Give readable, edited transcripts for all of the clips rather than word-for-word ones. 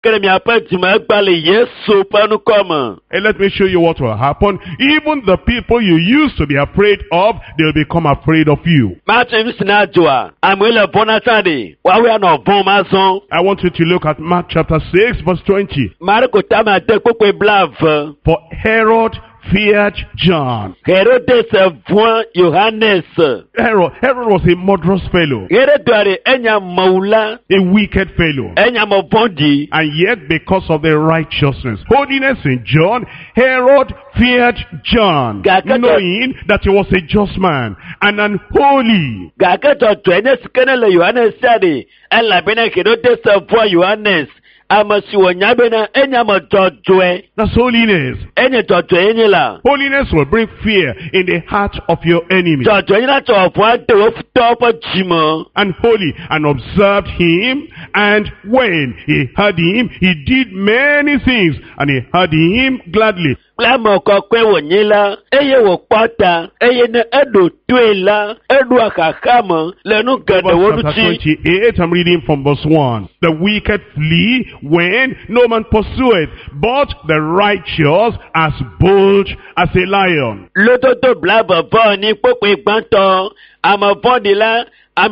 And let me show you what will happen. Even the people you used to be afraid of, they'll become afraid of you. I want you to look at Mark chapter 6 verse 20. For Herod feared John. Herod Herod was a murderous fellow, a wicked fellow. And yet because of the righteousness, holiness in John, Herod feared John, knowing that he was a just man and unholy. That's holiness. Holiness will bring fear in the heart of your enemy. And holy and observed him, and when he heard him, he did many things, and he heard him gladly. Proverbs chapter 28, I'm reading from verse 1. The wicked flee when no man pursueth, but the righteous as bold as a lion. The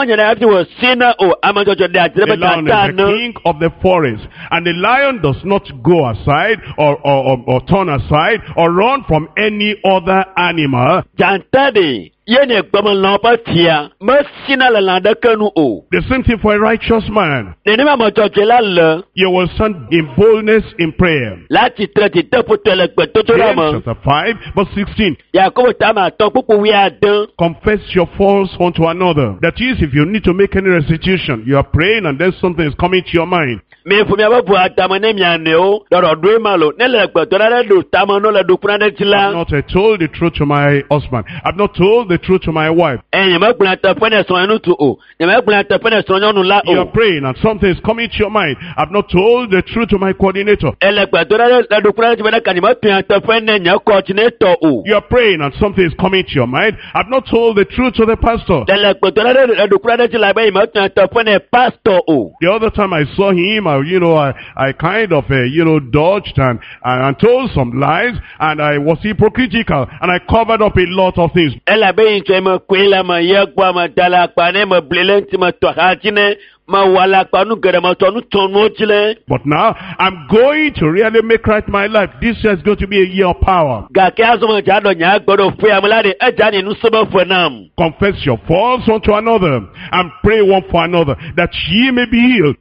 lion is the king of the forest, and the lion does not go aside or turn aside or run from any other animal. The same thing for a righteous man. You will stand in boldness in prayer. James chapter 5 verse 16. Confess your faults one to another. That is, if you need to make any restitution, you are praying and then something is coming to your mind. I've not told the truth to my husband. I've not told the truth to my wife. You are praying and something is coming to your mind. I've not told the truth to my coordinator. You are praying and something is coming to your mind. I've not told the truth to the pastor. The other time I saw him, I kind of, dodged and told some lies, and I was hypocritical, and I covered up a lot of things. But now, I'm going to really make right my life. This year is going to be a year of power. Confess your faults one to another, and pray one for another, that ye may be healed.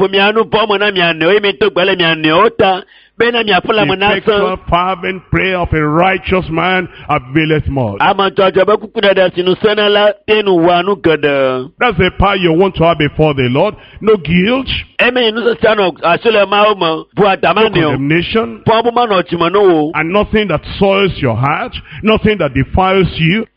The effectual fervent prayer of a righteous man availeth much. That's the power you want to have before the Lord. No guilt, no condemnation, and nothing that soils your heart, nothing that defiles you.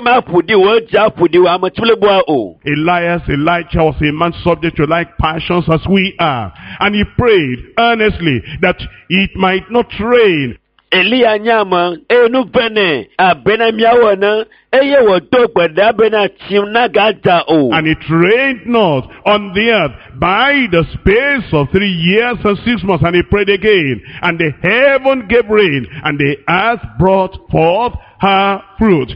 Elijah was a man subject to like passions as we are, and he prayed earnestly that it might not rain. And it rained not on the earth by the space of 3 years and 6 months. And he prayed again, and the heaven gave rain, and the earth brought forth her fruit.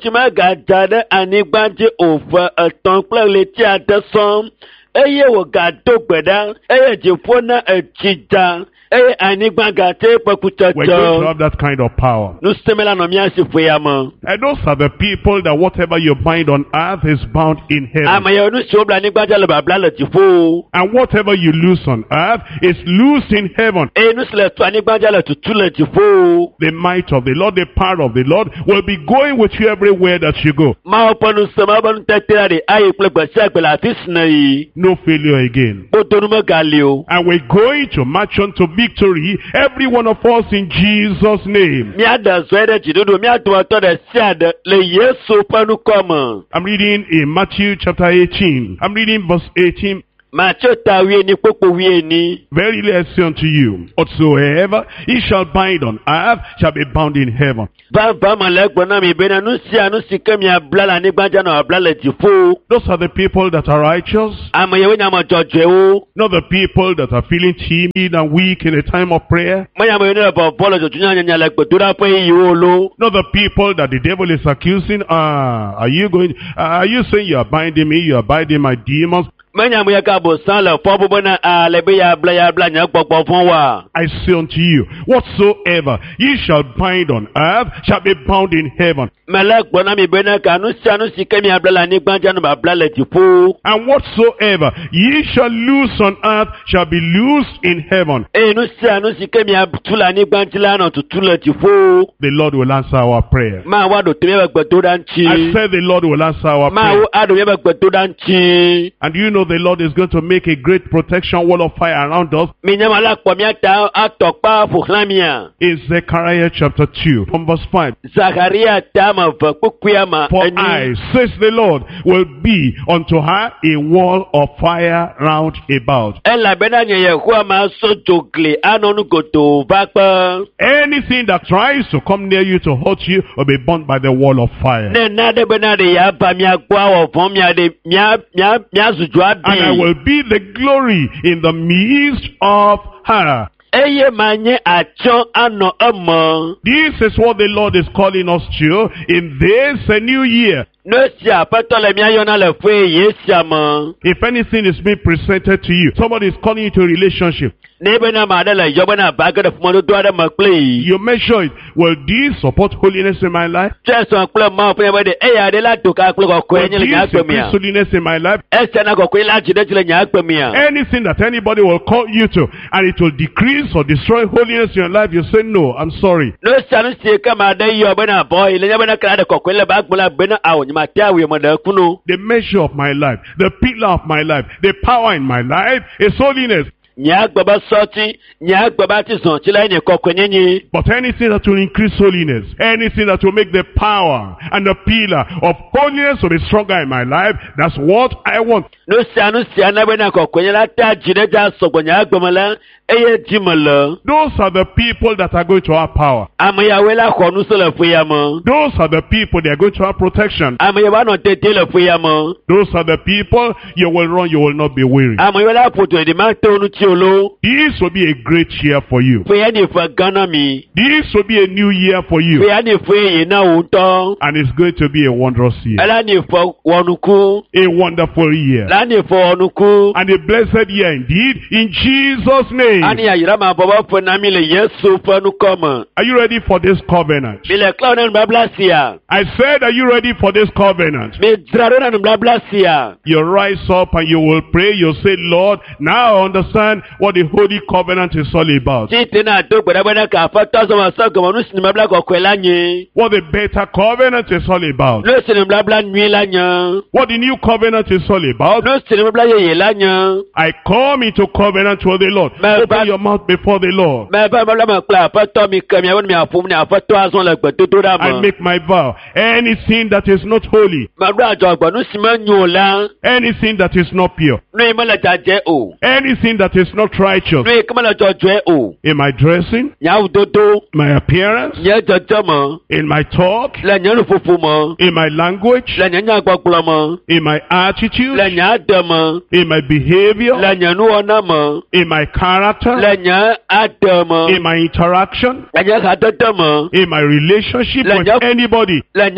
We're going to have that kind of power. And those are the people that whatever you bind on earth is bound in heaven. And whatever you loose on earth is loose in heaven. The might of the Lord, the power of the Lord will be going with you everywhere that you go. No failure again. And we're going to march on to victory, every one of us, in Jesus' name. I'm reading in Matthew chapter 18. I'm reading verse 18. Verily I say unto you, whatsoever ye shall bind on earth shall be bound in heaven. Those are the people that are righteous, not the people that are feeling timid and weak in a time of prayer, not the people that the devil is accusing. Are you saying you are binding me, you are binding my demons? I say unto you, whatsoever ye shall bind on earth shall be bound in heaven. And whatsoever ye shall loose on earth shall be loosed in heaven. The Lord will answer our prayer. I said the Lord will answer our prayer. And you know the Lord is going to make a great protection wall of fire around us. In Zechariah chapter 2 from verse 5. For I, says the Lord, will be unto her a wall of fire round about. Anything that tries to come near you to hurt you will be burnt by the wall of fire. And I will be the glory in the midst of her. This is what the Lord is calling us to in this new year. If anything is being presented to you, somebody is calling you to a relationship, you measure it. Will this support holiness in my life? Will this increase holiness in my life? Anything that anybody will call you to and it will decrease or destroy holiness in your life, you say no, I'm sorry. The measure of my life, the pillar of my life, the power in my life is holiness. But anything that will increase holiness, anything that will make the power and the pillar of holiness to be stronger in my life, that's what I want. Those are the people that are going to have power. Those are the people that are going to have protection. Those are the people you will run, you will not be weary. This will be a great year for you. This will be a new year for you. And it's going to be a wondrous year. A wonderful year. And a blessed year indeed, in Jesus' name. Are you ready for this covenant? I said, are you ready for this covenant? You rise up and you will pray. You say, Lord, now I understand what the Holy Covenant is all about. What the better covenant is all about. What the new covenant is all about. I come into covenant with the Lord. Open your mouth before the Lord. I make my vow. Anything that is not holy, anything that is not pure, anything that is not righteous, in my dressing, my appearance, in my talk, in my language, in my attitude, in my behavior, in my character, in my interaction, in my relationship with anybody,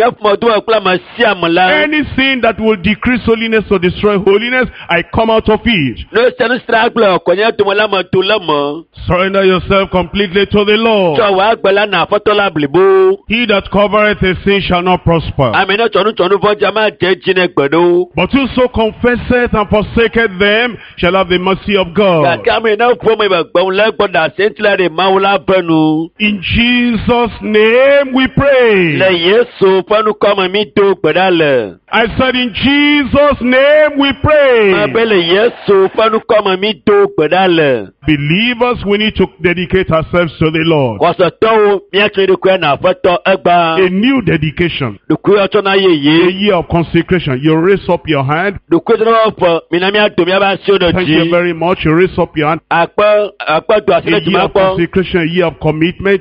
anything that will decrease holiness or destroy holiness, I come out of it. Surrender yourself completely to the Lord. He that covereth his sin shall not prosper, but whoso confesseth and forsaketh them shall have the mercy of God. In Jesus' name we pray. I said, in Jesus' name we pray. Believers, we need to dedicate ourselves to the Lord. A new dedication. A year of consecration. You raise up your hand. You Thank you very much. You raise up your hand. A year of consecration, a year of commitment.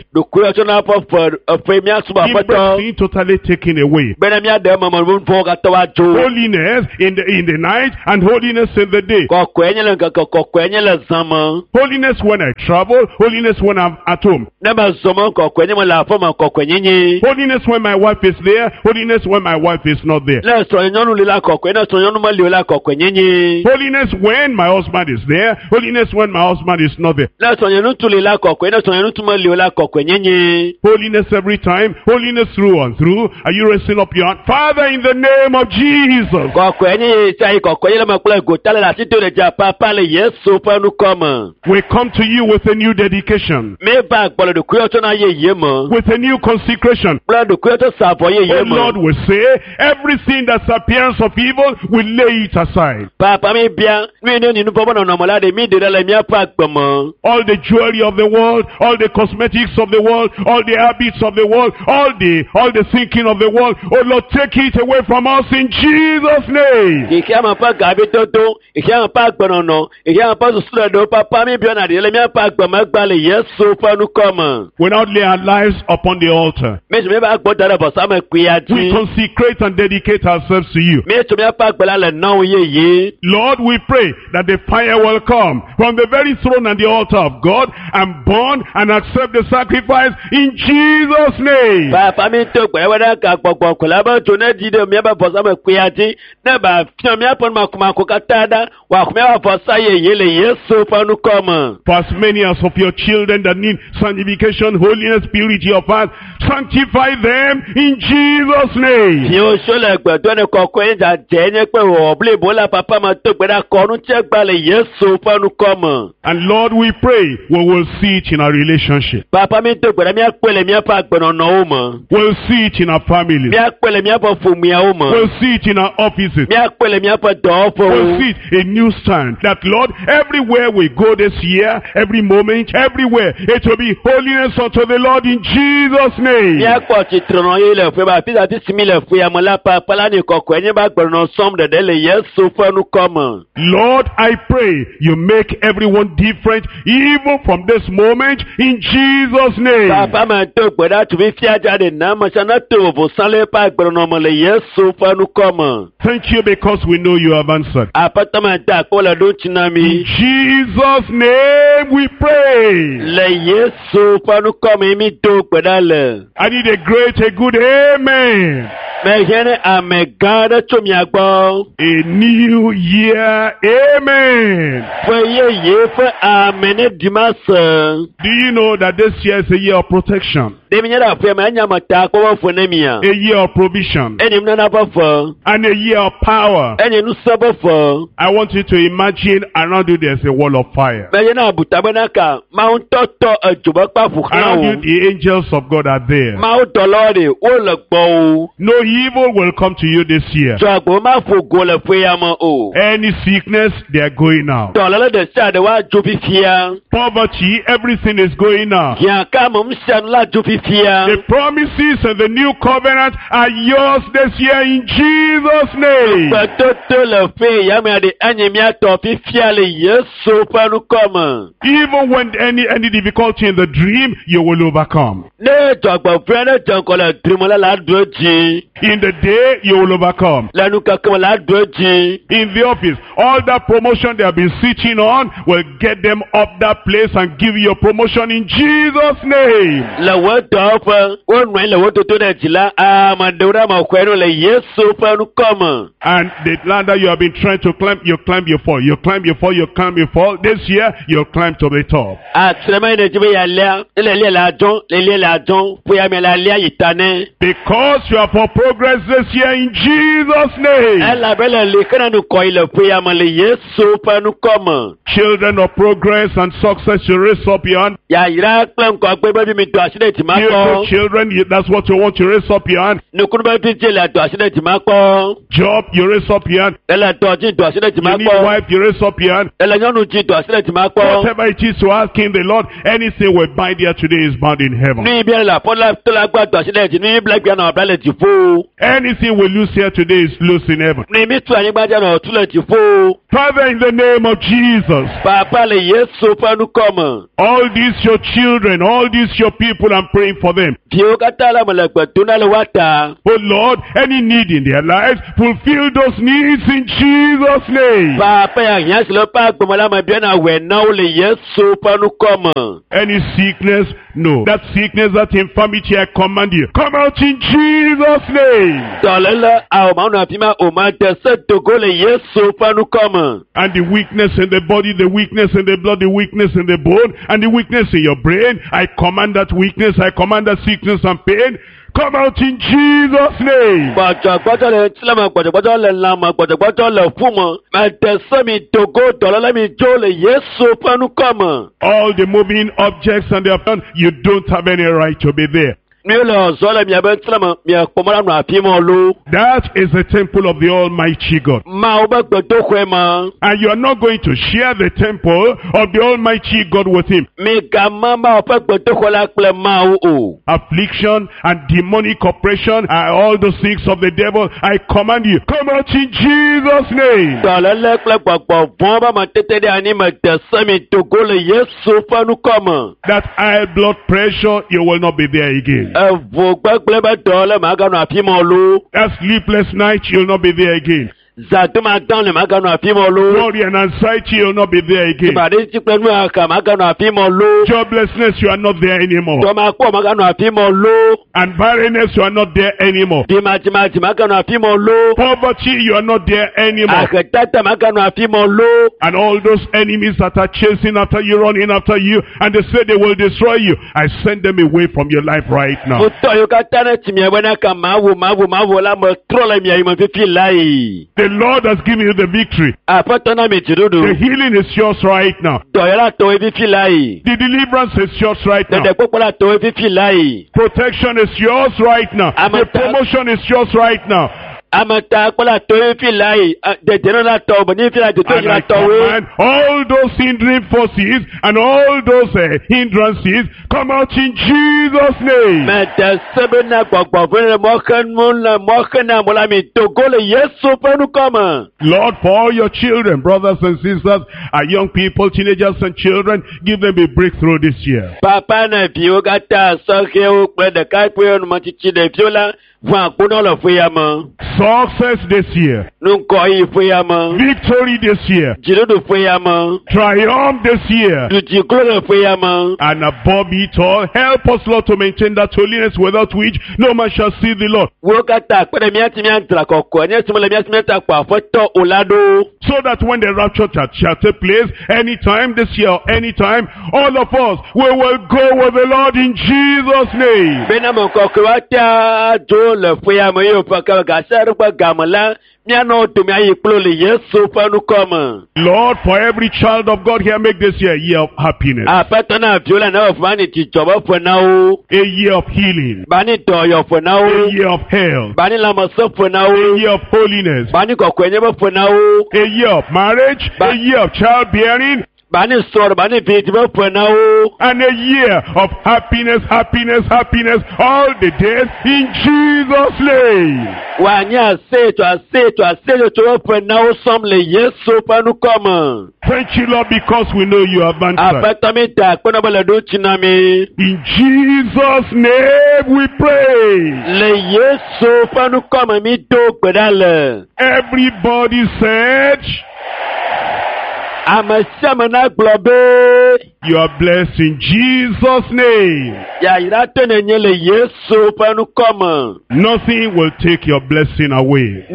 Everything totally taken away. Holiness in the night and holiness in the day. Holiness when I travel, holiness when I'm at home. Holiness when my wife is there, holiness when my wife is not there. Holiness when my husband is there, holiness when my husband is not there. Holiness every time, holiness through and through. Are you raising up your hand? Father, in the name of Jesus. We come to you with a new dedication, with a new consecration. Oh Lord, we say everything that's appearance of evil, we lay it aside. All the jewelry of the world, all the cosmetics of the world, all the habits of the world, all the thinking of the world. Oh Lord, take it away from us in Jesus' name. We not lay our lives upon the altar. We consecrate and dedicate ourselves to you. Lord, we pray that the fire will come from the very throne and the altar of God and burn and accept the sacrifice in Jesus' name. For as many as of your children that need sanctification, holiness, purity of heart, sanctify them in Jesus' name. And Lord, we pray we will see it in our relationship. We'll see it in our families. We'll see it in our offices. We'll see it a new stand. That Lord, everywhere we go this year, every moment, everywhere, it will be holiness unto the Lord in Jesus' name. Lord, I pray you make everyone different even from this moment in Jesus' name. Thank you because we know you have answered. In Jesus' name we pray. I need a good amen. A new year, amen. Do you know that this year is a year of protection? A year of provision. And a year of power. I want you to imagine around you there's a wall of fire. Around you the angels of God are there. No evil will come to you this year. Any sickness, they are going out. Poverty, everything is going out. The promises and the new covenant are yours this year in Jesus' name. Even when any difficulty in the dream, you will overcome. In the day, you will overcome. In the office, all that promotion they have been sitting on will get them up that place and give you a promotion in Jesus' name. And the ladder you have been trying to climb, you climb, you fall. You climb, you fall, you climb, you fall. This year, you'll climb to the top. Because you are for progress this year in Jesus' name. Children of progress and success, you raise up your hand. máa Dear kọ́. children, that's what you want, you raise up your hand. Nukunu bá fi jẹ́lẹ̀ àtọ̀ accident máa kọ́. Job, you raise up your hand. Ẹlẹ́ àtọ̀ jí ìtọ̀ accident You máa need kọ́. wife, you raise up your hand. Ẹlẹ́ yọ́nù jí ìtọ̀ accident máa kọ́. Whatever it is to asking the Lord, anything we bind here today is bound in heaven. Ní ibi ẹ̀rọ àpọ́nlá tó lágbá àtọ̀ accident ní black piano àbálẹ̀ ti fó. Anything we lose here today is loose in heaven. Ní mi tún àyígbájá náà túlẹ̀ ti fó. Father, in the name of Jesus, Bàbá lè Yéṣu fẹ́nu kọ́mọ̀. all these your children, all these your people, I'm praying for them. Bí o ká tá lámọ̀lẹ̀gbẹ̀ tó náà lè wá ta. Oh Lord, any need in their lives, fulfill those needs in Jesus' name. Bàbá yàyàn sì lọ bá gbọmọlámọ bí ẹ̀nà wẹ̀ náà ó lè Yéṣu fẹ́nu kọ́mọ̀. Any sickness, no. That sickness, that infirmity, I command you, come out in Jesus' name. Tọ̀lẹ́lẹ̀ àwọn máa ń nà fi máa ò máa tẹ̀sẹ̀ tògó lè Yéṣu fẹ́nu kọ́mọ̀. And the weakness in the body, the weakness in the blood, the weakness in the bone, and the weakness in your brain, I command that weakness, I command that sickness and pain, come out in Jesus' name. Gbọ̀dọ̀gbọ́dọ̀ lè tílẹ̀mọ̀ gbọ̀dọ̀gbọ́dọ̀ lè lamọ̀ gbọ̀dọ̀gbọ́dọ̀ lè fún mọ̀. Máa tẹ̀sẹ̀ mi tògó tọ̀lẹ́lẹ̀ mi jó lè Yéṣu fẹ́nu kọ́mọ̀. All the moving objects and their plan, you don't have any right to be there. Mi ò lè ọ̀zọ́ lẹ̀ mi àbẹ̀ tílẹ̀mọ̀ mi àpọ̀mọ́lá nù àfihàn ló. That is the temple of the Almighty God. Máa ó bẹ́ gbẹ̀dọ̀ kọ́ ẹ mọ́. And you are not going to share the temple of the Almighty God with him. Mi gà máa máa fẹ́ gbẹ̀dọ̀ kọ́ la pẹ̀lẹ́ máa ó. Affliction and demonic oppression and all those things of the devil, I command you, come out in Jesus' name. Tọ̀lẹ́lẹ̀ pẹ̀lẹ́ gbọ̀gbọ̀ fún bá máa tètè dé àní mà tẹ̀sẹ̀ mi tògó lè Yéṣu fẹ́nu kọ́mọ̀. That high blood pressure, you will not be there again. Ẹ̀fọ́ gbẹ́gbẹ́ bẹ́ tọ̀lẹ́ màá gànú àfihàn ló. That sleepless night, you'll not be there again. Zàdó máa dán lè màá gànú àfihàn ló. Worry and anxiety, you'll not be there again. Ìbàdí ti pẹ̀lú àkà màá gànú àfihàn ló. Joblessness, you are not there anymore. Tọ́ máa pọ̀ màá gànú àfihàn ló. And barrenness, you are not there anymore. Dìmàtìmàtì màá gànú àfihàn ló. Poverty, you are not there anymore. Àkẹ́tẹ́tẹ́ màá gànú àfihàn ló. And all those enemies that are chasing after you, running after you, and they say they will destroy you, I send them away from your life right now. Mo tọ́ yóò ká tánà tì mí ẹ̀wẹ́ náà kà máa wò lámọ̀ trọ́lẹ̀ mi ẹ̀yìn mọ̀ fífi láàyè. The Lord has given you the victory. Àfẹ́tọ́ náà mi ti dúdú. The healing is yours right now. Tọ̀yọ́lá tọ̀wé fífi láàyè. The deliverance is yours right now. Dẹ̀dẹ̀ pópólà tọ̀wé fífi láàyè. Protection is yours right now. The promotion is yours right now. Amata kpọ́lá tọ̀wé fífi láàyè. Dẹ̀dẹ̀ náà la tọ̀ bọ̀ ní fífi láàyè tó And yìí la I tọ̀wé. command all those hindering forces and all those hindrances come out in Jesus' name. Mẹ̀tẹ̀ sẹ́bẹ̀ náà gbọ̀gbọ̀ fún ẹ̀ mọ́kẹ́ náà mọ́lá mi tògó lè Yéṣu fẹ́nu kọ́mọ̀. Lord, for all your children, brothers and sisters, our young people, teenagers and children, give them a breakthrough this year. Papa náà fi ó ká tá a sọ́kẹ́ ó pẹ́ dẹ̀ka pé ọ̀nà mọ̀ títí dẹ̀ fi ó la fún àkóná lọ fún ya mọ́. Success this year. Nunkọ̀ yìí fún ya mọ́. Victory this year. Jìnnìdù fún ya mọ́. Triumph this year. Dùtì kúrò fún ya mọ́. And above it all, help us, Lord, to maintain that holiness without which no man shall see the Lord. Wo ka ta pẹ́rẹ́ mi àti mi à ń tẹ̀lé kọ̀kọ́ ẹni ẹ̀sìn mọ́lẹ̀ mi àti mi à ń tẹ̀ pọ̀ àfọ́tọ̀ ọ̀làdó. So that when the rapture shall take place, anytime this year or anytime, all of us, we will go with the Lord in Jesus' name. Bẹ́ẹ̀ni àmọ̀ kọ̀kọ́ wa tẹ́ a jọ lẹ̀ fún ya mọ́ yóò fọ́ kẹ́ gàṣẹ́ rúgbọ́ gàmọ́lá. Miano to me ayi kplo le Yesu fanu koma. Lord, for every child of God here, make this year a year of happiness. Apatana viola na ofani ti jobo for now. A year of healing. Bani toyo for now. A year of health. Bani lamaso for now. A year of holiness. Bani kokwenyebo for now. A year of marriage. A year of childbearing. Bani store bani vitibo for now. And a year of happiness, happiness, happiness all the days in Jesus' name. Wanya say to for now some le Yesu fanu koma. Thank you, Lord, because we know you have answered. Apatamita kona bala do chinami. In Jesus' name we pray. Le Yesu fanu koma mi do pedale. Everybody said, you are blessed in Jesus' name. Nothing will take your blessing away.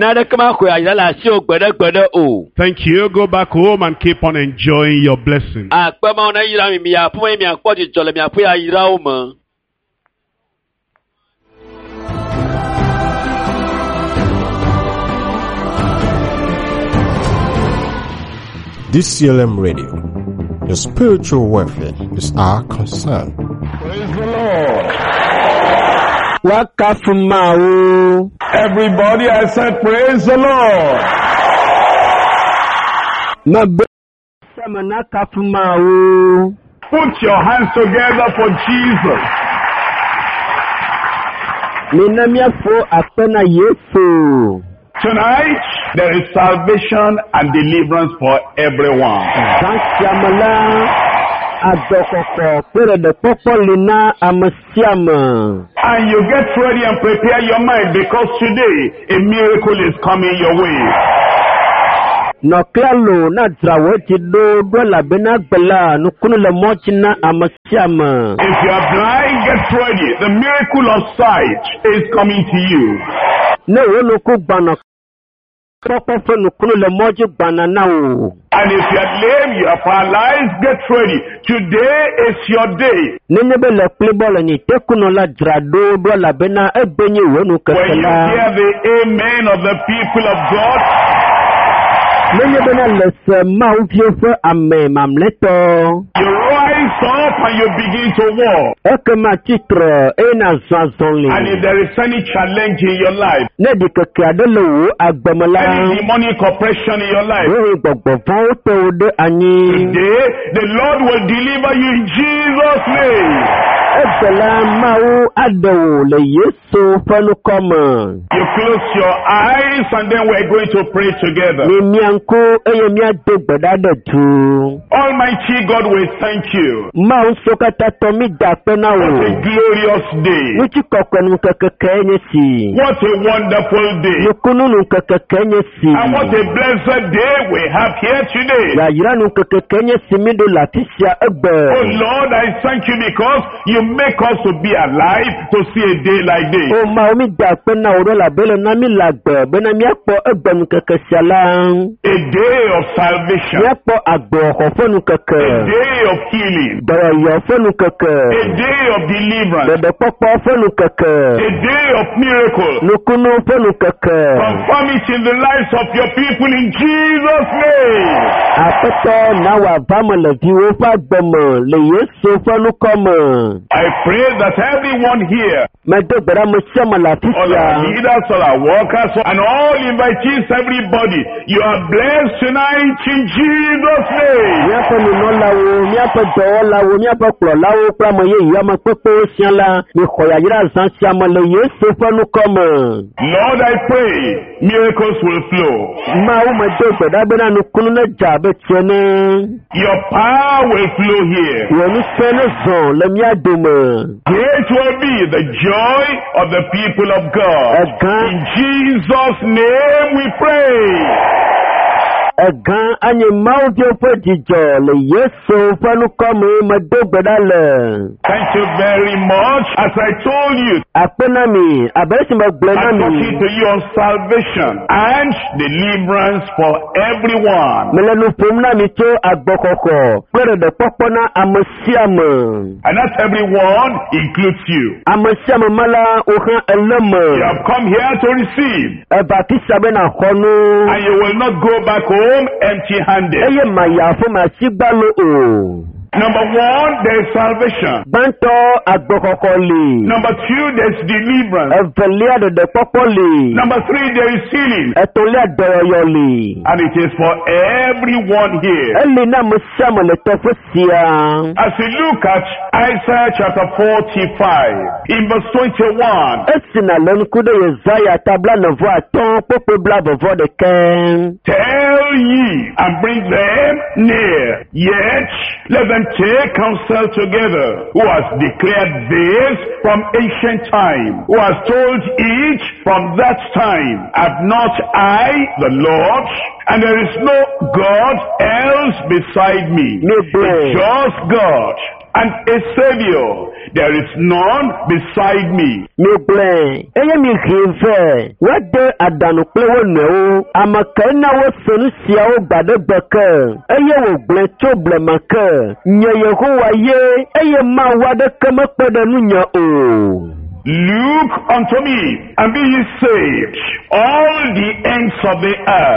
Thank you. Go back home and keep on enjoying your blessing. DCLM Radio. Your spiritual welfare is our concern. Praise the Lord. Wakafumao. Everybody, I said, praise the Lord. Put your hands together for Jesus. Tonight, there is salvation and deliverance for everyone. And you get ready and prepare your mind, because today a miracle is coming your way. If you are blind, get ready. The miracle of sight is coming to you. And if you are lame, you are paralyzed, get ready. Today is your day. When you hear the amen of the people of God, you rise up and you begin to walk. And if there is any challenge in your life, any demonic oppression in your life, today the Lord will deliver you in Jesus' name. You close your eyes and then we're going to pray together. Almighty God, we thank you. What a glorious day. What a wonderful day. And what a blessed day we have here today. Oh Lord, I thank you because you make us to be alive to see a day like this. A day of salvation. A day of healing. A day of deliverance. A day of miracles. Confirm it in the lives of your people in Jesus' name. I pray that everyone here, all our leaders, all our workers, and all invitees, everybody, you are blessed tonight in Jesus' name. Lord, I pray miracles will flow. Your power will flow here. Great will be the joy of the people of God. In Jesus' name we pray. Thank you very much. As I told you, I'm talking to you on salvation and deliverance for everyone. And not everyone includes you. You have come here to receive. And you will not go back home empty-handed. Number one, there is salvation. Number two, there is deliverance. Number three, there is healing. And it is for everyone here. As we look at Isaiah chapter 45, in verse 21, tell ye and bring them near, yet let them take counsel together, who has declared this from ancient time, who has told each from that time, have not I the Lord, and there is no God else beside me, a just God and a Savior. There is none beside me. Look unto me, and be ye saved, all the ends of the earth,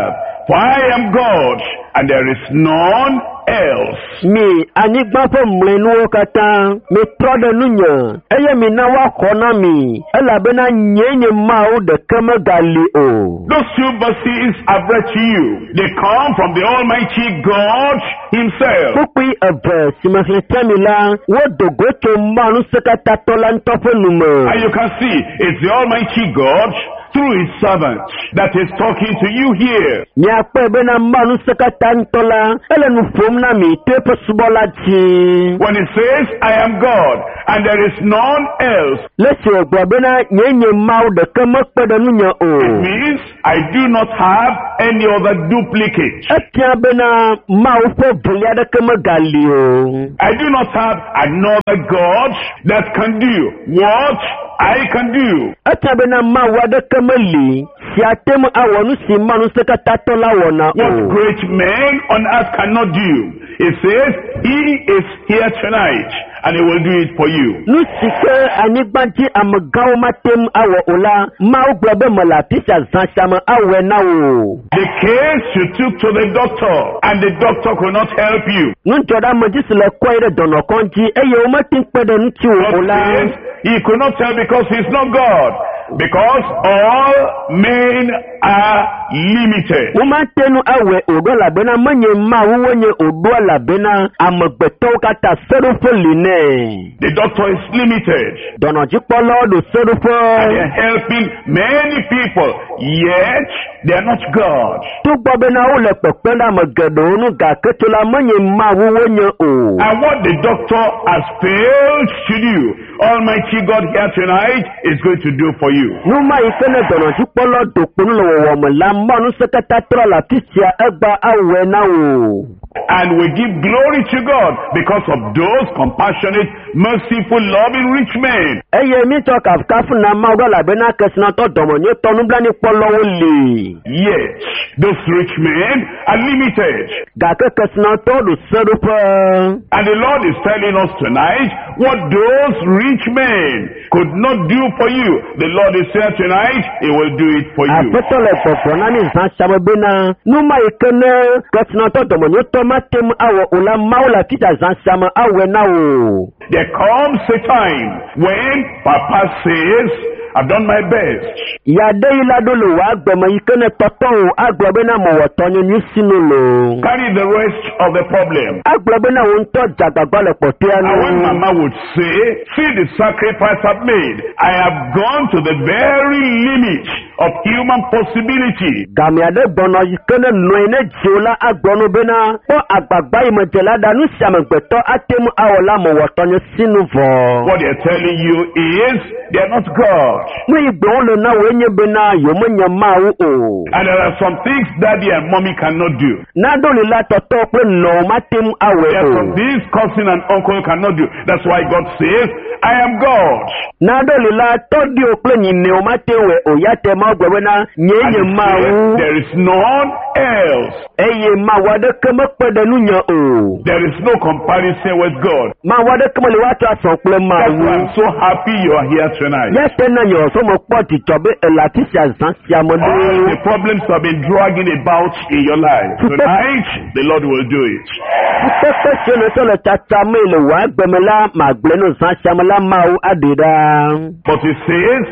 For I am God, and there is none else. Mi anyigba fo mlenu kata mi trode nunya eye mi na wa kona mi elabena nyenye mau de kama gali o. Those two verses I've read to you, they come from the Almighty God Himself. Pukui ave simahitamila wo dogoto manu sekata tolanto fonuma. And you can see, it's the Almighty God through His servant that is talking to you here. Nya bena manu sekata ntola elenu fomna mi tepo subola ji. When it says, I am God, and there is none else, Lese bena nyenye mau de kama pada nunya it o. means I do not have any other duplicate. Etia bena mau fo bulia de kama gali o. I do not have another God that can do what I can do. Etia bena mau de kama li. Si atemu awonu si manu sekata tola wona What o. great men on earth cannot do. It says, He is here tonight, and He will do it for you. Nusike anigbanji amagaw matem awo ola mau globe malatisha zanshama awe na o. The case you took to the doctor, and the doctor could not help you. Nunjoda majisile kwaire dono konji eye o matin pede nti God ola. says He could not tell because He's not God. Because all men are limited. Umatenu awe odola bena manye ma wonye odola bena amagbeto kata serufoline. The doctor is limited. Dono jipolo do And serufo. they're helping many people, yet they are not God. Tugbo bena ule pependa magedo nu ga ketula manye ma wonye o. And what the doctor has failed to do, Almighty God here tonight is going to do for you. Numa ifene dono jipolo do kunu lo wo la manu sekata trola tisia egba awe na o. And we give glory to God because of those compassionate, merciful, loving rich men. Eye mi to kafu na ma odola bena kesna to domo nye tonu blani polo wole. Yet, those rich men are limited. Ga kesna to do serufo. And the Lord is telling us tonight what those rich men could not do for you. The Lord is here tonight, He will do it for you. Apetole popo na ni zan shabena. Numa ikene kesna to domo nye to matem awo ola maula kita zan shama awe na o. There comes a time when Papa says, I've done my best. Ya de ila dolo wa gbema ikene toto agbebena mo wotonyo ni sinulo. Carry the rest of the problem. Agbebena wonto jagagbale And when potianu. Mama would say, see the sacrifice I've made. I have gone to the very limit of human possibility. Gami ade bono ikene noine jiola agbono bena. O agbagba imejela danu siamegbeto atemu awola mo wotonyo sinuvo. What they're telling you is, they're not God. Mu igbon na wenye bena yomo nyama o. And there are some things Daddy and Mommy cannot do. Na doli la toto pe no matem awe There are some o. things cousin and uncle cannot do. That's why God says, I am God. Na doli la todi o pe ni ne o matewe o yate ma gwewe na And nyenye he ma says, o. there is none else. Eye ma wade keme pede nunya o. There is no comparison with God. Ma wade keme le watu asokle ma That's why o. I'm so happy you are here tonight. Yete na yo so mo poti tobe elatisia zansia All mode. the problems you have been dragging about in your life. Tonight, the Lord will do it. Pepe chene so le tata me le wa gbemela ma gbleno zansia mala ma o adida. But it says,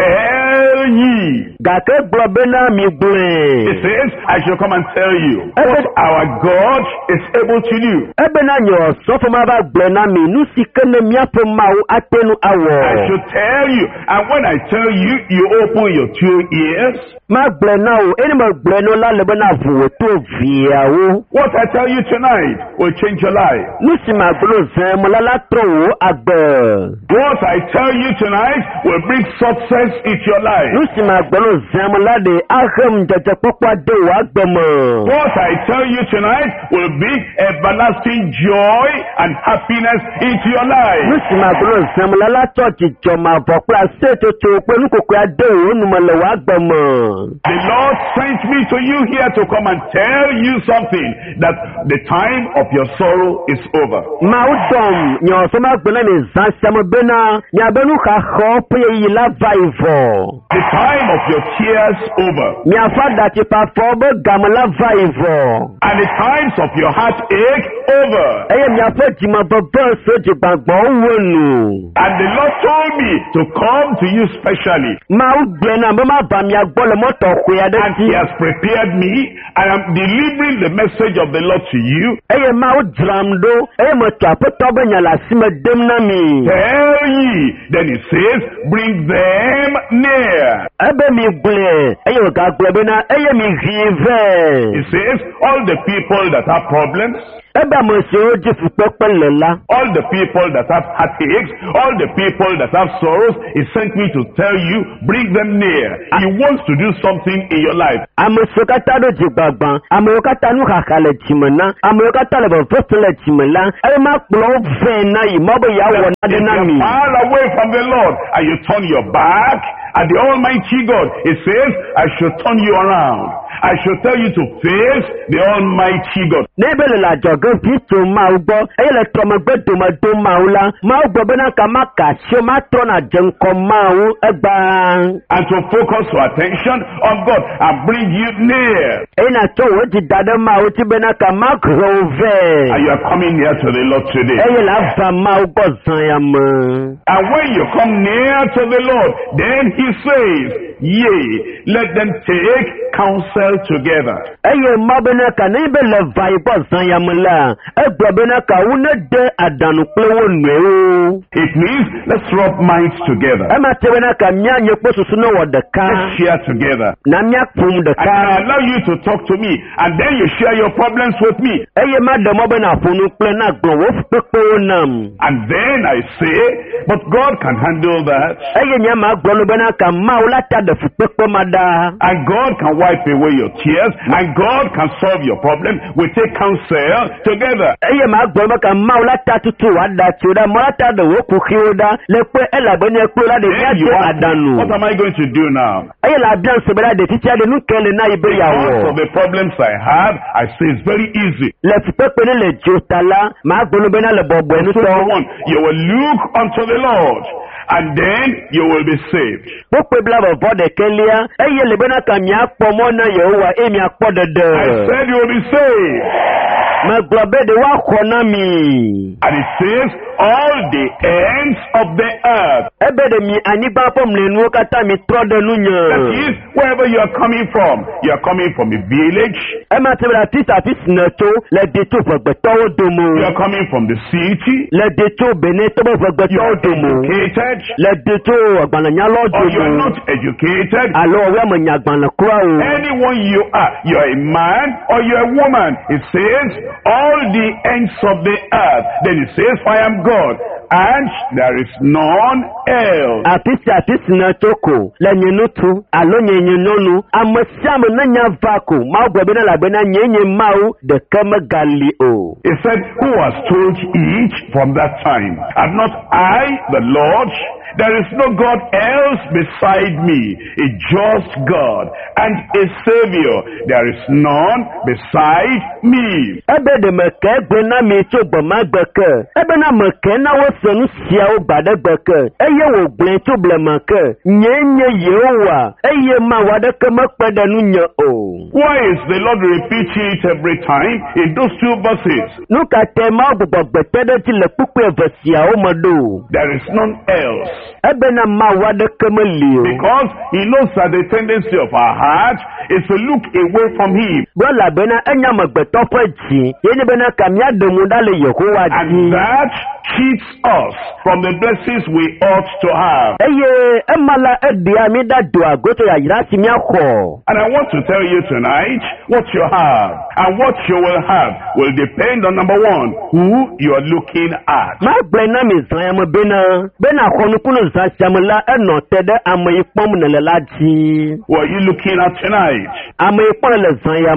tell ye. Gake globena mi It gle. says, I shall come and tell you what our God is able to do. Ebe na yo so fo ma ba gblena mi nu sikene miapo ma o atenu I awo. should tell you. And when I tell you, you open your two ears. Ma gblena o eni ma gbleno la le bena vuwe to via o. What I tell you tonight will change your life. Nusi ma glo zem la la tro agbe. What I tell you tonight will bring success into your life. Nusi ma glo zem la de ahem jeje pokwa de wa agbe mo. What I tell you tonight will bring everlasting joy and happiness into your life. Nusi ma glo zem la la church jo ma vokra se to to pe nu kokwa de o nu mo le wa agbe mo. The Lord sent me to you here to come and tell you something, that the time of your sorrow is over. Maudom, your summer benin, Zansamabena, Yabenu Kahope, Vaivo. The time of your tears over. Your father, Chipafobo, Gamala Vaivo. And the times of your heartache over. I am your Fatima Babel, Sojibabonu. And the Lord told me to come to you specially. Maudena, Mama Bamia Bolamoto, and He has prepared me. I am delivering the message of the Lord to you. I am out Dramdo, I am a Tapotobanya Sima Demnami. Tell ye, then He says, bring them near. Abemi Ble, Ayoga Glabena, Ayami Rive. He says, all the people that have problems, all the people that have heartaches, all the people that have sorrows, He sent me to tell you, bring them near. He wants to do something in your life. And the if you're far away from the Lord and you turn your back at the Almighty God, He says, I should turn you around. I should tell you to face the Almighty God. And to focus your attention on God and bring you near. And you are coming near to the Lord today. And when you come near to the Lord, then He says, yea, let them take counsel together. It means let's rub minds together. Let's share together. And I allow you to talk to me, and then you share your problems with me. And then I say, but God can handle that. And God can wipe away your tears, and God can solve your problem. We take counsel together. Then you ask, what am I going to do now? Because of the problems I have, I say it's very easy. You will look unto the Lord, and then you will be saved. I said you will be saved. And it says all the ends of the earth. That is, wherever you are coming from. You are coming from a village. You are coming from the city. You are educated. Or you are not educated. Anyone you are. You are a man or you are a woman. It says all the ends of the earth. Then it says, I am God, and there is none else. It said, who has told each from that time? Have not I, the Lord? There is no God else beside me, a just God and a Savior. There is none beside me. Why is the Lord repeating it every time in those two verses? There is none else. Because He knows that the tendency of our heart is to look away from Him. And that keeps us from the blessings we ought to have. And I want to tell you tonight, what you have and what you will have will depend on, number one, who you are looking at. What are you looking at tonight?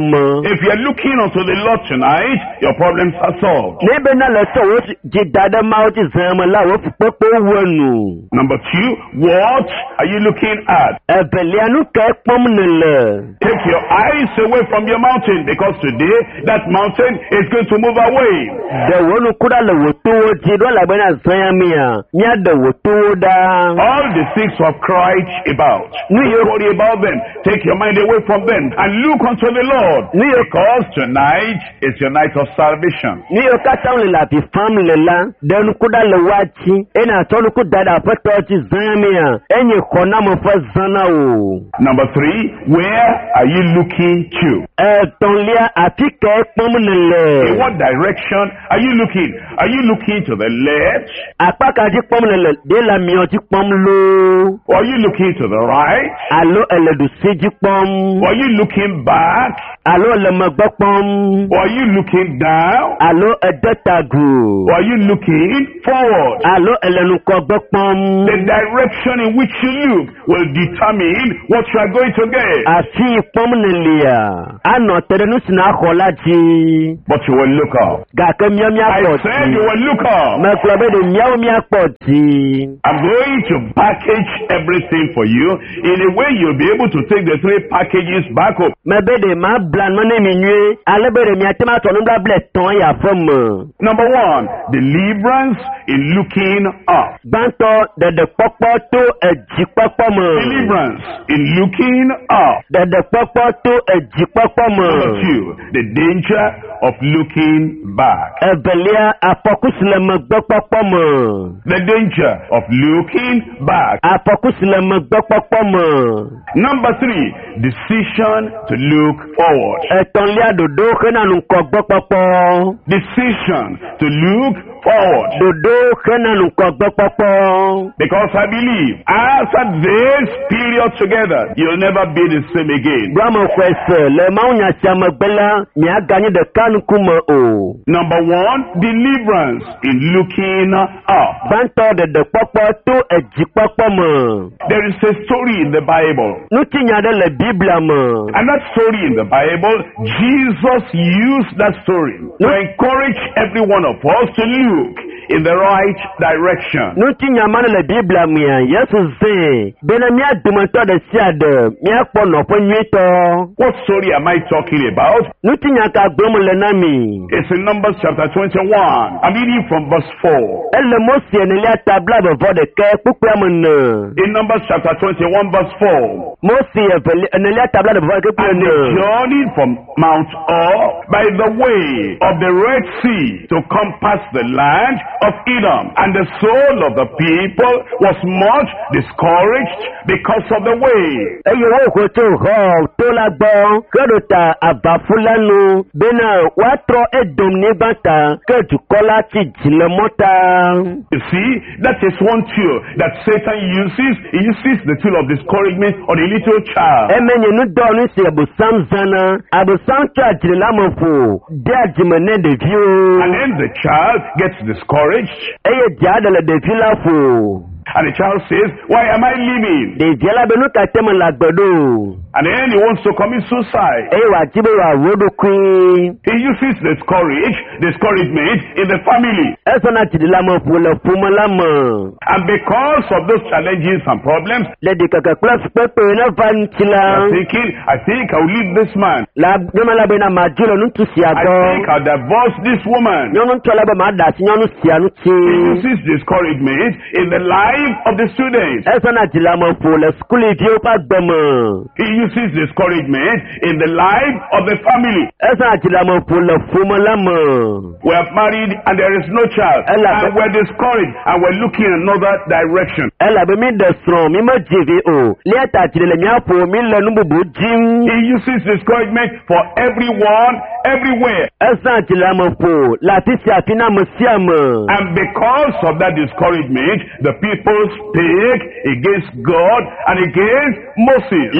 mọ́. If you are looking unto the Lord tonight, your problems are solved. Níbẹ̀ náà lọ sọ wọ́n ti dáadáa máa ó ti zan ọmọ láwọ́ fi pẹ́pẹ́ wọnù. Number 2, what are you looking at? Ẹ̀bẹ̀lẹ̀ àánú kẹ́ pọ́n nílẹ̀. Take your eyes away from your mountain, because today that mountain is going to move away. Dẹ̀wọ́ nu kúrò lè wò tó wọ́n jí lọ́la gbẹ́ náà zan yá mi à. Ní àdẹ̀wò tó wọ́n dá. All the things you have cried about, don't worry about them. Take your mind away from them and look unto the Lord, because tonight is your night of salvation. Ní yóò ká táwọn lè láti fáwọn lè la. Dẹ̀nu kúrò lè wá jí. Ẹnì àtọ́nu kú dáadáa fẹ́ tọ́ ti zan yá mi à. Ẹ̀yìn kọ́ náà mo fẹ́ zan náà o. Number 3, where are you looking to? Ẹ̀tọ́nlẹ́à àti kẹ́ pọ́n nílẹ̀. In what direction are you looking? Are you looking to the left? Apá kan ti pọ́n nílẹ̀ dé la mìíràn ti pọ́n ló. Or are you looking to the right? Àlọ́ ẹlẹ́dùsí jí pọ́n. Or are you looking back? Àlọ́ ẹlẹ́mọ̀gbọ́ pọ́n. Or are you looking down? Àlọ́ ẹ̀dẹ́tàgù. Or are you looking forward? Àlọ́ ẹlẹ́nukọ̀gbọ́ pọ́n. The direction in which you look will determine what you are going to get. Àfi pọ́n nílẹ̀ à. Àná tẹ̀lẹ́nu sì náà kọ́ láti. But you will look up. Gàkẹ́ miamia I pọ̀ said tí. you will look up. Mẹ̀kúrọ̀ bẹ́ẹ̀ de miamia pọ̀ tí. I'm going to package everything for you in a way you'll be able to take the 3 packages back home. Mẹ̀bẹ́ de máa blan mọ́nẹ́ mi nyue. Alẹ́ bẹ́ẹ̀ de mi àti máa tọ̀ nígbà bílẹ̀ tán yà fọ́ mọ̀. Number 1, deliverance in looking up. Gbàntọ́ dẹ̀dẹ̀ pọ́pọ́ tó ẹ̀jì pọ́pọ́ mọ̀. Deliverance in looking up. Dẹ̀dẹ̀ pọ́pọ́ tó ẹ̀jì pọ́pọ́ mọ̀. Number 2, the danger of looking back. Ẹ̀bẹ̀lẹ̀ àfọkùsìlẹ̀mọ̀ gbọ́ pọ́pọ́ mọ̀. The danger of looking back. Àfọkùsìlẹ̀mọ̀ gbọ́ pọ́pọ́ mọ̀. Number 3, decision to look forward. Ẹ̀tọ́nlé àdòdó kẹ́nàánú kọ́ gbọ́ pọ́pọ́. Decision to look forward. Dòdó kẹ́nàánú kọ́ gbọ́ pọ́pọ́. Because I believe after this period together, you'll never be the same again. Gbọ́mọ̀ kwẹ̀sẹ̀ lẹ̀ máa ń yàn sí àmọ̀gbẹ́lá mi àgànyé dẹ̀ kánukú mọ̀ o. Number 1, deliverance in looking up. Gbàntọ́ dẹ̀dẹ̀ pọ́pọ́ tó ẹ̀jì pọ́pọ́ mọ̀. There is a story in the Bible. Nutinya de le Biblia mọ̀. And that story in the Bible, Jesus used that story to encourage every one of us to look in the right direction. Nutinya mana le Biblia mia Yesu ze. Bena mi adumanto de siade. Mi akpo no po nyito. What story am I talking about? Nutinya ka gbomo le nami. It's in Numbers chapter 21. I'm reading from verse 4. Elle mosie ne lia tabla before de ke pupia mun. In Numbers chapter 21 verse 4. Mosie ne lia tabla de before ke pupia And they journeyed from Mount Or by the way of the Red Sea to compass the land of Edom. And the soul of the people was much discouraged because of the way. Eye wo ko to ho to la gbo kedota abafulanu bena wa tro Edom ni bata kedukola ti jile mota. You see, that is one tool that Satan uses. He uses the tool of discouragement on a little child. Emenye nu do nu se abusam zana abusam cha jile lamofo de ajimene de view. And then the child gets discouraged. Eye jadele de vilafo. And the child says, why am I living? De jela benu katema lagbedo. And then he wants to commit suicide. Eye wa jibe wa wodo kwi. He uses discouragement in the family. Eso na jile lamofo le fumo lamo. And because of those challenges and problems, Le de kakakula pepe na vanchila. I'm thinking, I think I'll leave this man. La bema la bena majulo nutu I siago. think I'll divorce this woman. Nyonu tola ba madasi nyonu sianu He chi. uses discouragement in the life of the students. Eso na jile lamofo le skuli vio pa gbemo. He uses discouragement in the life of the family. Eso na jile lamofo le fumo lamo. We are married and there is no child. And we're discouraged and we're looking in another direction. Ela be mi desron mi ma jivi o. Leta jile le mi afo mi le nububu jim. He uses discouragement for everyone, everywhere. Eso na jile lamofo la tisi afina musiamo. And because of that discouragement, the people spake against God and against Moses. Le jile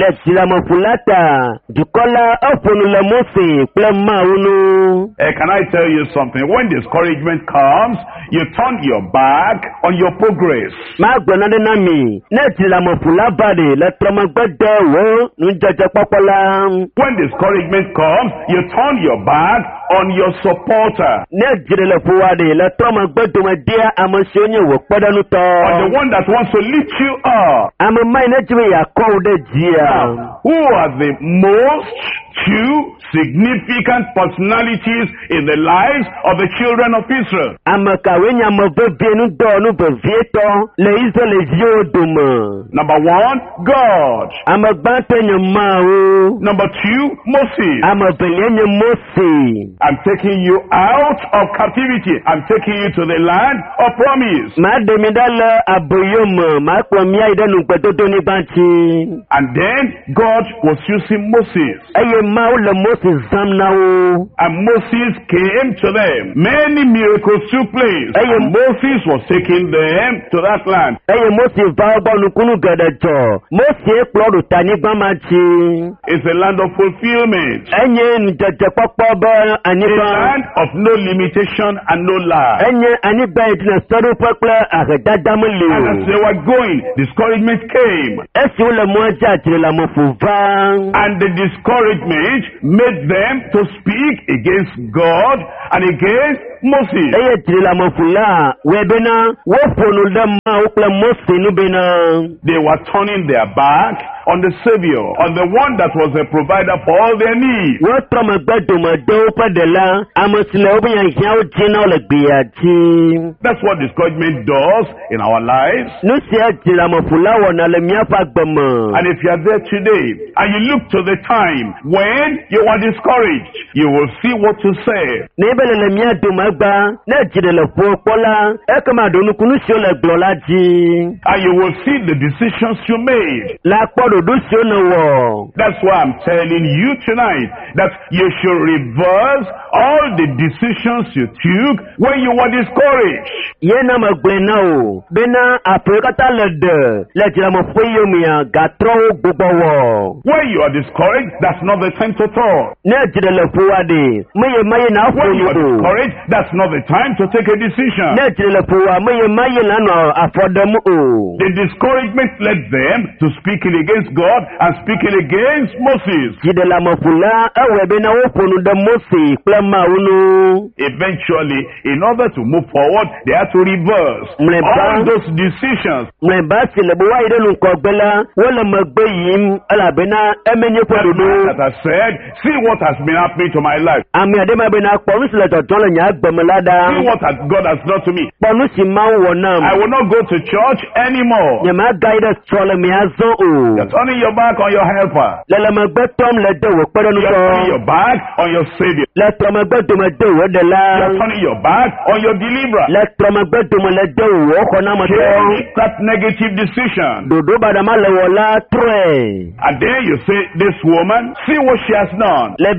fulata dukola afonu le Mose kple maunu. Can I tell you something? When discouragement comes, you turn your back on your progress. Ma gbona de nami ne tila mo fulabade le tromagbe wo njaje popola. When discouragement comes, you turn your back on your supporter. Ne jire le fuwade le tromagbe domadia amonsionye wo podanu to. On the one that wants to lift you up. Amamai ne jiwe ya kode jia. Who are the most two significant personalities in the lives of the children of Israel? Number one, God. Number two, Moses. I'm taking you out of captivity. I'm taking you to the land of promise. And then God was using Moses. And Moses came to them. Many miracles took place. And Moses was taking them to that land. It's a land of fulfillment. A land of no limitation and no lie. And as they were going, discouragement came. And the discouragement made them to speak against God and against Moses. They were turning their back on the Savior, on the one that was a provider for all their needs. That's what discouragement does in our lives. And if you are there today and you look to the time when you are discouraged, you will see what to say. And you will see the decisions you made. That's why I'm telling you tonight that you should reverse all the decisions you took when you were discouraged. When you are discouraged, that's not the time to talk. When you are discouraged, that's not the time to take a decision. The discouragement led them to speaking against God and speaking against Moses. Eventually, in order to move forward, they had to reverse all those decisions that I said, see what has been happening to my life. See what God has done to me. I will not go to church anymore. You're turning your back on your helper. You're turning your back on your Savior. You're turning your back on your deliverer. Change that negative decision. And then you say, this woman, see what she has done. And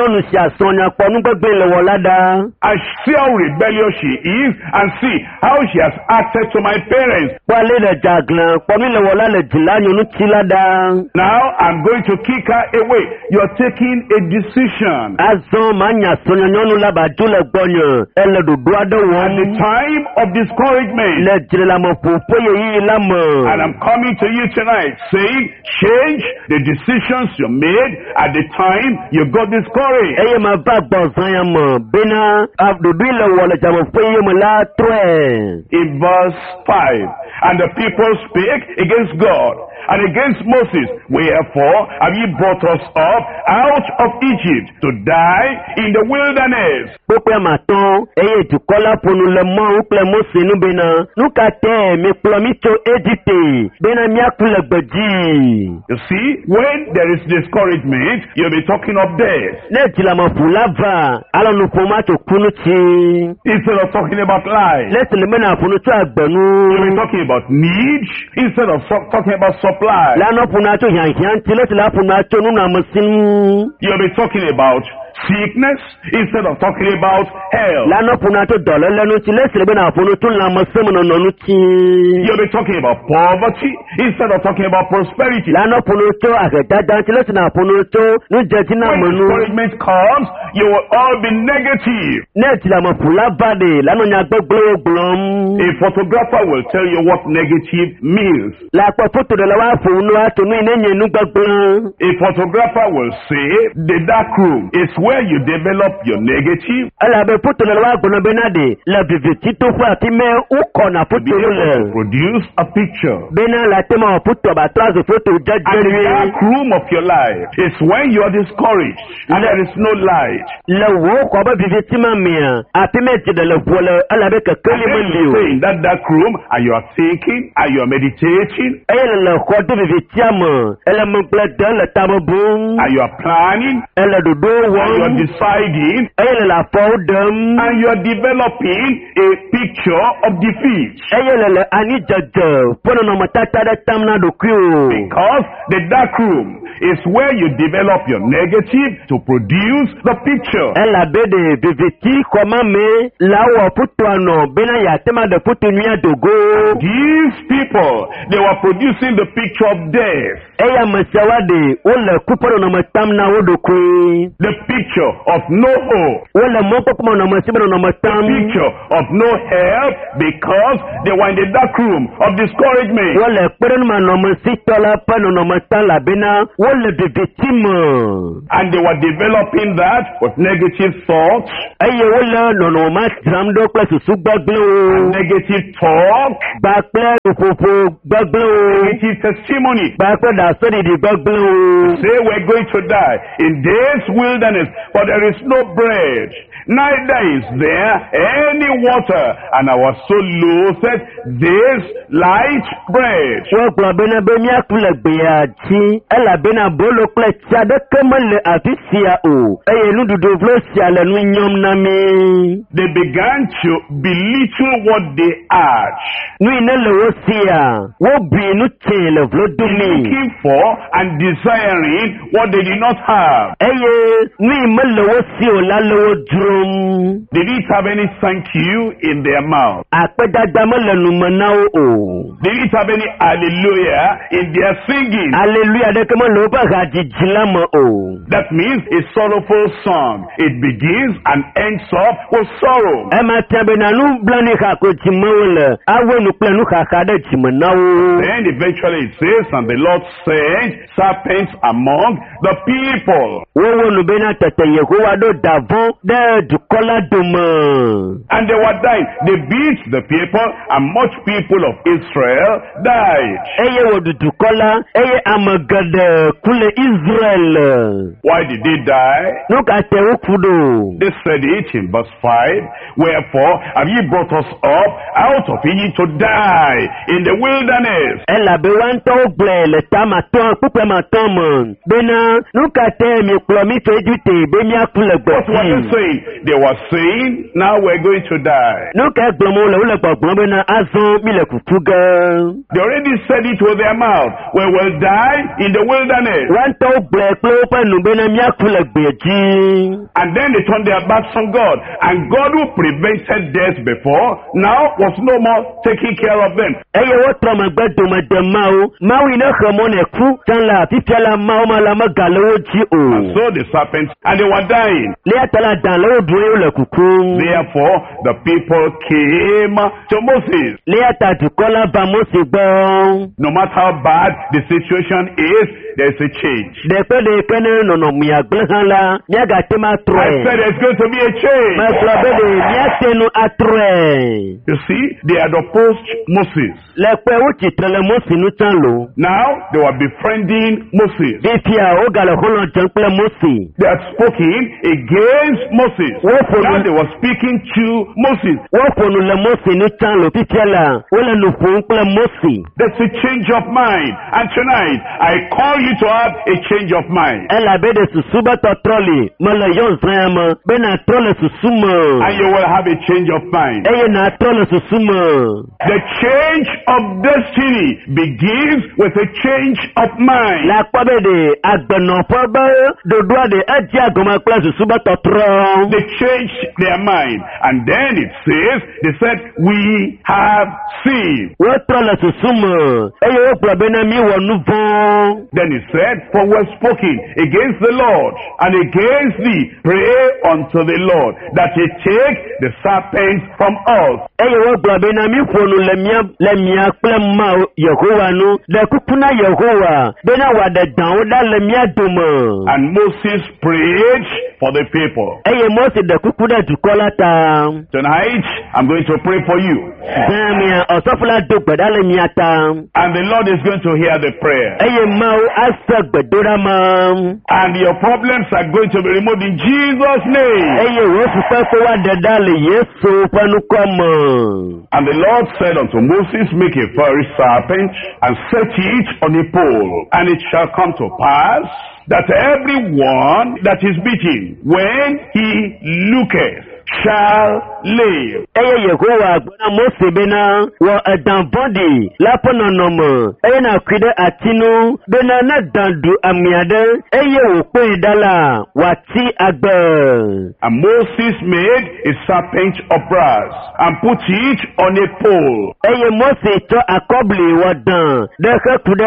see how rebellious she is, and see how she has acted to my parents. Now I'm going to kick her away. You're taking a decision. At the time of discouragement. And I'm coming to you tonight saying, change the decisions you made at the time you got discouraged. In verse 5, and the people spake against God and against Moses, wherefore have ye brought us up out of Egypt to die in the wilderness? You see, when there is discouragement, you'll be talking of death. Instead of talking about life, you'll be talking about need instead of talking about supply. You'll be talking about sickness, instead of talking about health. Lana puna to dollar lanu ti lesre bena punu to la masemo no nu ti. You'll be talking about poverty instead of talking about prosperity. Lana punu to agada dan ti lesre na punu to nu jeji na When manu. discouragement comes, you will all be negative. Net la mo pula bade lanu nya gbogbo glom. A photographer will tell you what negative means. La po photo de la wa funu ato nu inenye nu gbogbo. A photographer will say the dark room is where you develop your negative. Ala be photo de la wa gbono benade la viviti to fu ati me uko na Be photo able to le. produce a picture. Bena la tema photo ba trazo photo And the jajeri. dark room of your life is when you are discouraged and there is no light. Le wo ko ba viviti ma mia ati me ti de le vola ala be ka And kele then me you liu. stay in that dark room and you are thinking and you are meditating Ele le ko do viviti ama ele mo ple de le tamo bum and you are planning ele do do and you are won deciding ele la fo dem and you are developing a picture of defeat. ele le ani jaja pono no matata de tamna do krio Because the dark room is where you develop your negative to produce the picture. ela be de viviti koma me la wo puto ano bena ya tema de puto nua dogo These people, they were producing the picture of death, eya masawade ole kupono no matamna wodo kwi the picture of no hope, ole moko kuma no masibano no matam picture of no help because they were in the dark room of discouragement. wole kperen ma no masitola pano no matala bena wole bibitima And they were developing that with negative thoughts, eye wole no no matram do kla susu gbaglo negative talk, bakle fofo gbaglo negative testimony. bakle da sodi di gbaglo Say we're going to die in this wilderness, for there is no bread, neither is there any water, and I was so loathed this light bread. wo gba bena be mi akule gbe ya ti ela bena bolo kle tia de kemele afisia o eye nu dudu vlo sia le nu nyom na mi They began to belittle what they had, nu ine le wo sia wo bi nu che le vlo dumi looking for and desiring what they did not have. eye nu ime le wo si o la le wo drum They didn't have any thank you in their mouth. apedada me le nu me na o They didn't have any hallelujah in their singing. hallelujah de kemo le wo ba hajiji la mo o That means a sorrowful song. It begins and ends up with sorrow. e ma tia be na nu blani ka ko ti mo le awe nu ple nu ka ka de ti mo na o Then eventually it says, and the Lord sent serpents among the people. wowo nu be na tete yehowa do davon de dukola duma And they were dying. They beat the people, and much people of Israel died. eye wo dukola eye amagade kule Israel Why did they die? nu ka te ukudo They said it in verse 5. Wherefore have ye brought us up out of Egypt to die in the wilderness? ela be wan to gble le tama ton pupe ma ton mon bena nu ka te mi klo mi fe jute be mi akule What were they gbo saying? They were saying, now we're going to die. nu ka gbomo le gbogbo bena azon mi le kutuga They already said it with their mouth. We will die in the wilderness. wan to gble klo pa nu bena mi akule gbeji And then they turned their backs on God. And God, who prevented death before, now was no more taking care of them. eye wo tro ma gbedo ma de mawo ina khamo ne ku tan la fifia mawo ma la magalo ji o And so the serpents, and they were dying. le atala dan lo duro le kuku Therefore, the people came to Moses. le ata dukola ba mo se gbo No matter how bad the situation is, there's a change. de pe de kene no no mi agble han la mi aga te ma I troe said there's going to be a ma change. klo be de mi atenu atroe You see, they had opposed Moses. le pe o ti trele mo sinu tan lo Now, they were befriending Moses. de pia o gale hono jan ple mo si They had spoken against Moses. Now they were speaking to Moses. wo fonu le mo sinu tan lo fifia la o le nu fun ple mo si There's a change of mind. And tonight, I call you to have a change of mind. Ela bede susuba to troli. Mala yon zayama. Bena trole susuma. And you will have a change of mind. Eye na trole susuma. The change of destiny begins with a change of mind. La kwa bede agbono foba. Dodwa de adia goma kla susuba to tron. They changed their mind. And then it says, they said, we have seen. Wo trole susuma. Eye wo kwa bena mi wo nuvo. Then he said, for we have spoken against the Lord and against thee. Pray unto the Lord that he take the serpents from us. Eye wo kwa bena mi fonu lemia plema Yehowa nu. De kukuna Yehowa. Bena wade danwoda lemia duma. And Moses prayed for the people. Eye Mose de kukuna dukola ta. Tonight, I'm going to pray for you. Zamia osofula dukweda lemia ta. And the Lord is going to hear the prayer. Eye mau asa gbedora ma. And your problems are going to be removed in Jesus' name. Eye wo fupa ko wa dedale Yesu panu komo. And the Lord said unto Moses, make a fiery serpent and set it on a pole. And it shall come to pass that everyone that is beaten, when he looketh, shall live. Eye Yehowa agbona Mose bena wo edan body lapono nomo. Eye na kwide atinu bena na dandu amiade. Eye wo pe dala wati agbe. And Moses made a serpent of brass and put it on a pole. Eye Mose to akobli wadan de kwide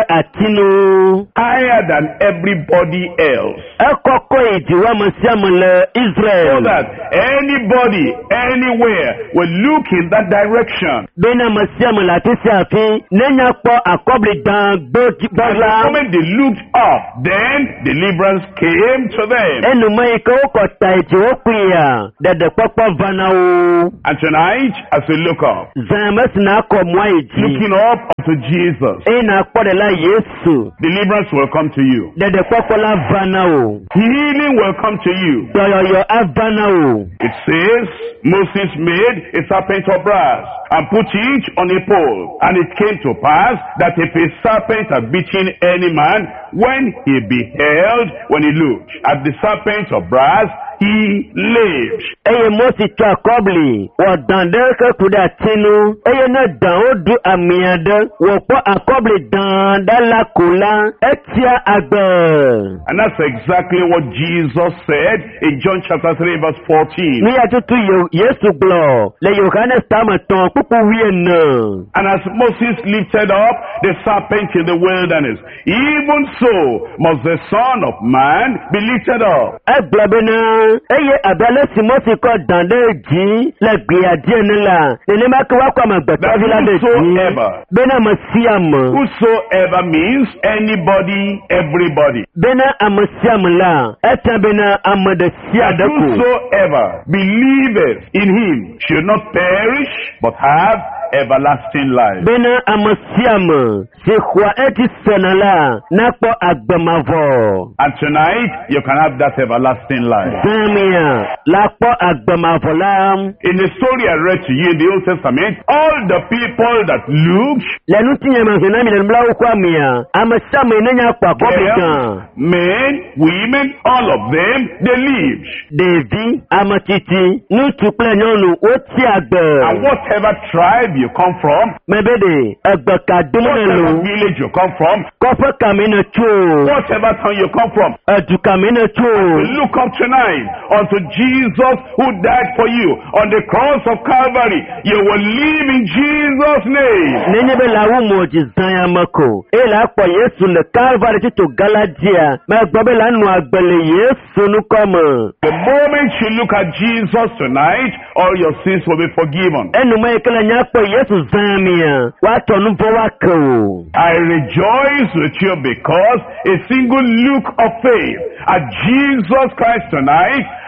atinu Higher than everybody else. ekoko iji wa masiamule Israel. So that anybody, anywhere will look in that direction. Bena masiamula tisiafi nenya po akobli dan And the bola. moment they looked up, then deliverance came to them. Enu mai ko kota iji okuya dede popo vanao. And tonight, as we look up, Zames na ko mwa iji. looking up unto Jesus, Ena kode la Yesu deliverance will come to you. dede popo la vanao. Healing will come to you. Doyoyo avanao. It says, Moses made a serpent of brass and put it on a pole. And it came to pass that if a serpent had bitten any man, when he beheld, when he looked at the serpent of brass, he lived. Eye Mose to akobli wadande ke kuda tinu. Eye na dan odu amiade wopo akobli dan dala kula etia agbe. And that's exactly what Jesus said in John chapter 3 verse 14. Ni atutu Yesu glo le Yohanes tamaton kuku wiena. And as Moses lifted up the serpent in the wilderness, even so must the Son of Man be lifted up. Eglabena eye abale Mose ko dande ji le gbiadie nila. Nene makwa kwa magbeta vila de ji. Whosoever. Bena masiam. Whosoever means anybody, everybody. Bena amasiam la. Eta bena amade siadako. Whosoever believeth in him should not perish, but have everlasting life. Bena amasiam. Se kwa eti senala. Nakpo agbamavo. And tonight, you can have that everlasting life. Zamia. Lakpo agbamavo la. In the story I read to you in the Old Testament, all the people that looked, Lenu tinye manzena mi mla ukwa mia. Amasiam inenya kwa kobitan. men, women, all of them, they lived. Devi amatiti. Nu tukle nyonu oti agbe. And whatever tribe you come from, Mebede agbaka whatever dumelo. village you come from, Kofa kamina chu. whatever town you come from, Edu kamina chu. look up tonight unto Jesus who died for you on the cross of Calvary. You will live in Jesus' name. Nenye be la umo jizanya mako. Ela kwa Yesu le Calvary tito Galatia. Ma gbobe la nu agbele Yesu nu komo. The moment you look at Jesus tonight, all your sins will be forgiven. Enu ma ekele nyakpo Yesu zamia. Wato nu po wako. I rejoice with you because a single look of faith at Jesus Christ tonight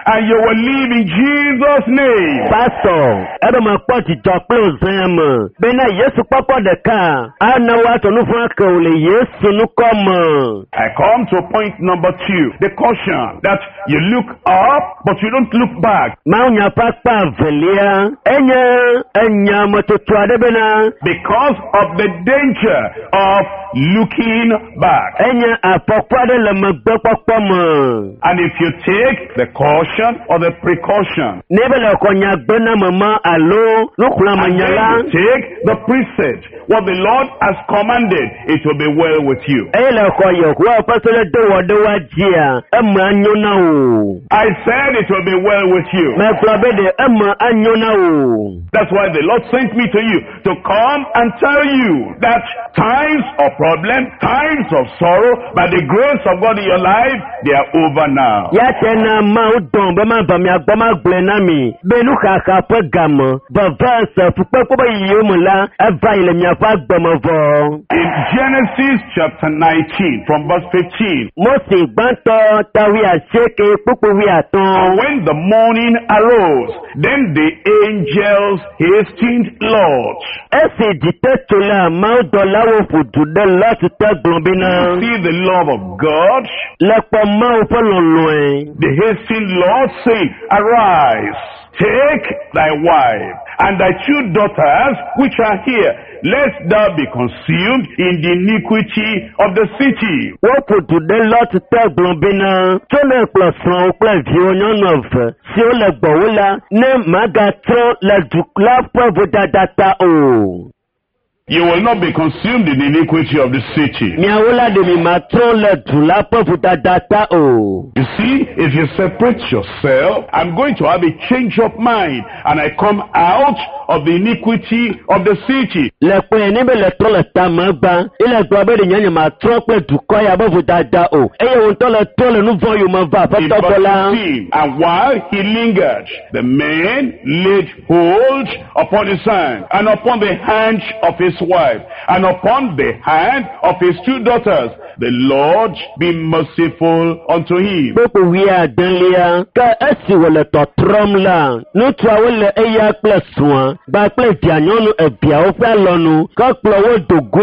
and you will live in Jesus' name. Pastor, ebe ma kpɔ dzidzɔ kple ozẽ me. Bena Yesu kpɔkpɔ ɖeka. Ana wa tɔ nu fún ake wòle Yesu nukɔ me. I come to point number 2. The caution that you look up, but you don't look back. Mawu nya ƒe akpa evelia. Enye enyametutu aɖe bena. Because of the danger of looking back. Enye afɔku aɖe le megbe kpɔkpɔ me. And if you take the caution or the precaution, Nebe le xɔ nyagbe na mema alo nuxlɔ̃ame and nya la. then you take the precept, what the Lord has commanded, it will be well with you. Eye le xɔ Yehowa ƒe seɖeɖe wɔ ɖe wa dzia, eme anyo na wo. I said it will be well with you. Megblɔ be ɖe eme anyo na wo. That's why the Lord sent me to you to come and tell you that times of problem, times of sorrow, by the grace of God in your life, they are over now. Ya te na Mawu dɔn be mava mia gbɔ magblɔe na mi be nuxaxa ƒe game veve se fukpekpe be yiyiwo me la eva yi le miaƒe agbeme vɔ. In Genesis chapter 19 from verse 15, Mose gbãtɔ tawi asieke kpukpu wi and atɔ̃. when the morning arose, then the angels hastened Lot. Esi dzite tso la Mawu dɔlawo ƒo du ɖe Lɔt te gblɔ bena See the love of God. le kpɔ Mawu ƒe lɔlɔ̃e. The hastened Lord saying, Arise, take thy wife and thy 2 daughters which are here, lest thou be consumed in the iniquity of the city. Woƒo du ɖe Lɔt te gblɔ bena tso ne kplɔ srɔ̃wo kple viwo nyɔnu eve siwo le gbɔwo la ne magatrɔ le du la ƒe vodada ta o. You will not be consumed in the iniquity of the city. Miawo la ɖe mi matrɔ le du la ƒe vodada ta o. You see, if you separate yourself, I'm going to have a change of mind, and I come out of the iniquity of the city. Le kpɔe ne be le trɔ le tame gba, ele gblɔ be ɖe nye matrɔ kple dukɔ ya ƒe vodada o. Eye wòntɔ le trɔ le nu vɔ yome va In aƒetɔ gbɔ la. verse 15, and while he lingered, the man laid hold upon his hand, and upon the hand of his wife, and upon the hand of his 2 daughters. The Lord be merciful unto him. Kpokpo wi adelia, ke esi wòle tɔtrɔm la, nutsuawo le eya kple srɔ̃a, gba kple via nyɔnu eveawo ƒe alɔnu, ke kplɔ wo do go